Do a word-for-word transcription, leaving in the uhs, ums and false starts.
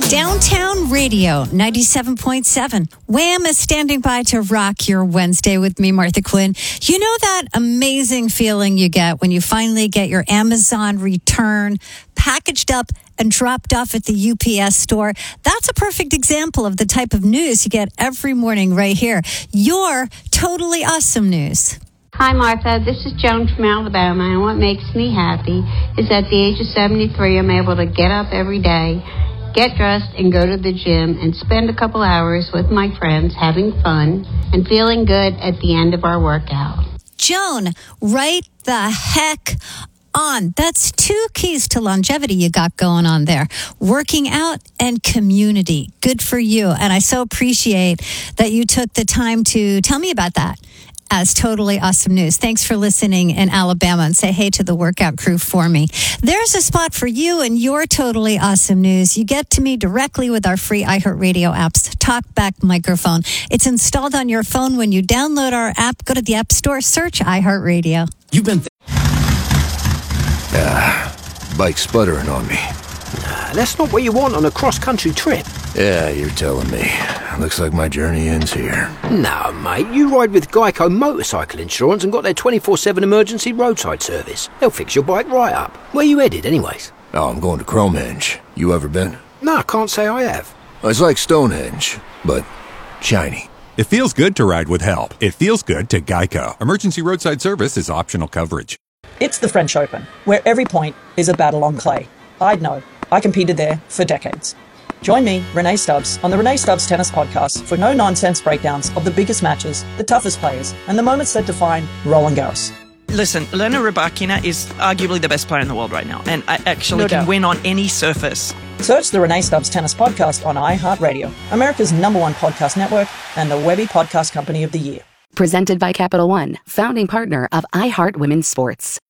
Downtown Radio, ninety-seven point seven. Wham is standing by to rock your Wednesday with me, Martha Quinn. You know that amazing feeling you get when you finally get your Amazon return packaged up and dropped off at the U P S store? That's a perfect example of the type of news you get every morning right here. Your Totally Awesome News. Hi, Martha. This is Joan from Alabama, and what makes me happy is at the age of seventy-three, I'm able to get up every day, get dressed, and go to the gym and spend a couple hours with my friends having fun and feeling good at the end of our workout. Joan, right the heck on. That's two keys to longevity you got going on there. Working out and community. Good for you. And I so appreciate that you took the time to tell me about that as Totally Awesome News. Thanks for listening in Alabama, and say hey to the workout crew for me. There's a spot for you and your Totally Awesome News. You get to me directly with our free iHeartRadio app's TalkBack microphone. It's installed on your phone. When you download our app, go to the App Store, search iHeartRadio. You've been... Th- ah, bike sputtering on me. Nah, that's not what you want on a cross-country trip. Yeah, you're telling me. Looks like my journey ends here. No, mate, you ride with Geico Motorcycle Insurance and got their twenty-four seven emergency roadside service. They'll fix your bike right up. Where you headed, anyways? Oh, I'm going to Cromenge. You ever been? No, I can't say I have. It's like Stonehenge, but shiny. It feels good to ride with help. It feels good to Geico. Emergency roadside service is optional coverage. It's the French Open, where every point is a battle on clay. I'd know. I competed there for decades. Join me, Renee Stubbs, on the Renee Stubbs Tennis Podcast for no-nonsense breakdowns of the biggest matches, the toughest players, and the moments that define Roland Garros. Listen, Elena Rybakina is arguably the best player in the world right now, and I actually No can doubt. win on any surface. Search the Renee Stubbs Tennis Podcast on iHeartRadio, America's number one podcast network, and the Webby Podcast Company of the Year. Presented by Capital One, founding partner of iHeart Women's Sports.